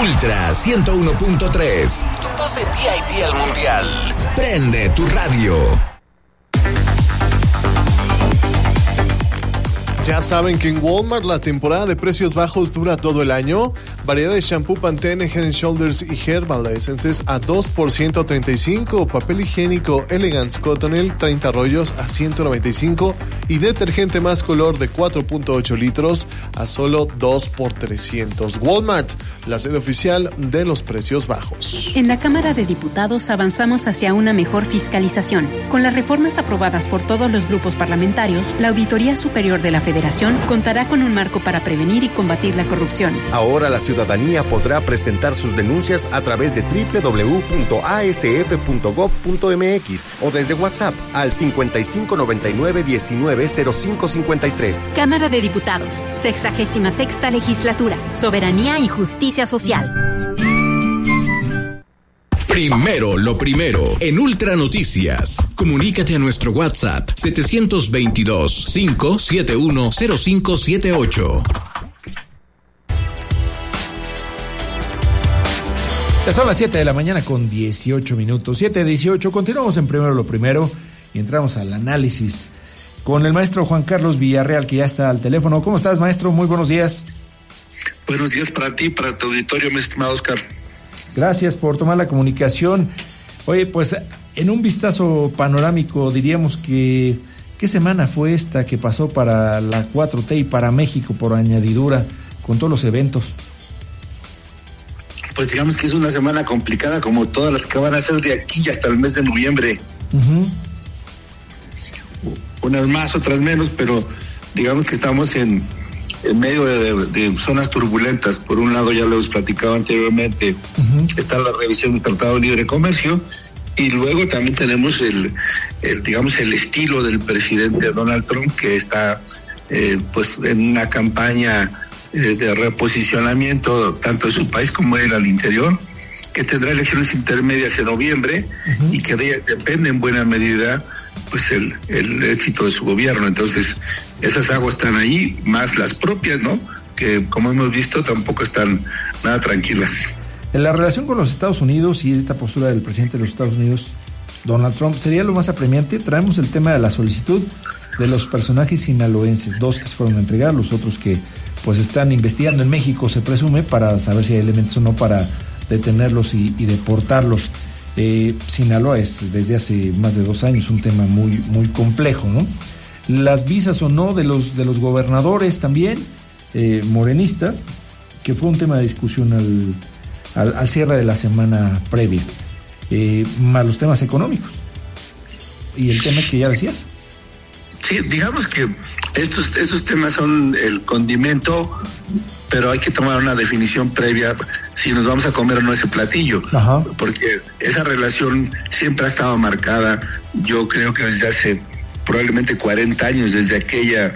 Ultra 101.3, tu pase VIP al Mundial. Prende tu radio. ¿Ya saben que en Walmart la temporada de precios bajos dura todo el año? Variedad de shampoo Pantene, Head & Shoulders y Herbal Essences a 2 por 135, papel higiénico Elegance Cottonelle 30 rollos a 195 y detergente más color de 4.8 litros a solo 2 por 300. Walmart, la sede oficial de los precios bajos. En la Cámara de Diputados avanzamos hacia una mejor fiscalización. Con las reformas aprobadas por todos los grupos parlamentarios, la Auditoría Superior de la Federación contará con un marco para prevenir y combatir la corrupción. Ahora la ciudadanía podrá presentar sus denuncias a través de www.asf.gov.mx o desde WhatsApp al 5599-190553. Cámara de Diputados, 66ª Legislatura, Soberanía y Justicia Social. Primero lo primero, en Ultra Noticias. Comunícate a nuestro WhatsApp 722-571-0578. Ya son las 7 de la mañana con 18 minutos. 7:18. Continuamos en Primero lo primero y entramos al análisis con el maestro Juan Carlos Villarreal, que ya está al teléfono. ¿Cómo estás, maestro? Muy buenos días. Buenos días para ti, para tu auditorio, mi estimado Oscar. Gracias por tomar la comunicación. Oye, pues en un vistazo panorámico diríamos que ¿qué semana fue esta que pasó para la 4T y para México por añadidura con todos los eventos? Pues digamos que es una semana complicada como todas las que van a ser de aquí hasta el mes de noviembre. Uh-huh. Unas más, otras menos, pero digamos que estamos en medio de zonas turbulentas. Por un lado, ya lo hemos platicado anteriormente, está la revisión del Tratado de Libre Comercio, y luego también tenemos el estilo del presidente Donald Trump, que está pues en una campaña de reposicionamiento tanto de su país como él al interior, que tendrá elecciones intermedias en noviembre y que depende en buena medida pues el éxito de su gobierno. Entonces esas aguas están ahí, más las propias, ¿no? Que como hemos visto tampoco están nada tranquilas. En la relación con los Estados Unidos y esta postura del presidente de los Estados Unidos, Donald Trump, sería lo más apremiante. Traemos el tema de la solicitud de los personajes sinaloenses, 2 que se fueron a entregar, los otros que pues están investigando en México, se presume, para saber si hay elementos o no para detenerlos y deportarlos. Sinaloa es desde hace más de 2 años un tema muy, muy complejo, ¿no? Las visas o no de los gobernadores también, morenistas, que fue un tema de discusión al cierre de la semana previa, más los temas económicos y el tema que ya decías. Sí, digamos que estos temas son el condimento, pero hay que tomar una definición previa si nos vamos a comer o no ese platillo. Ajá. Porque esa relación siempre ha estado marcada, yo creo que desde hace probablemente 40 años, desde aquella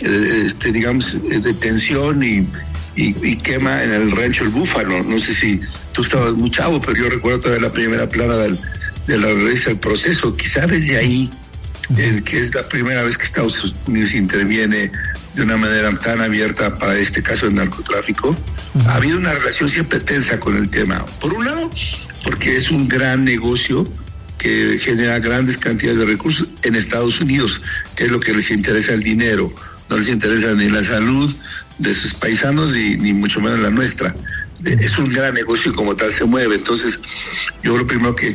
detención y quema en el rancho El Búfalo. No sé si tú estabas muy chavo, pero yo recuerdo todavía la primera plana de la revista El Proceso. Quizá desde ahí, que es la primera vez que Estados Unidos interviene de una manera tan abierta para este caso de narcotráfico, ha habido una relación siempre tensa con el tema. Por un lado, porque es un gran negocio que genera grandes cantidades de recursos en Estados Unidos, que es lo que les interesa, el dinero. No les interesa ni la salud de sus paisanos ni mucho menos la nuestra. Es un gran negocio y como tal se mueve. Entonces, yo lo primero que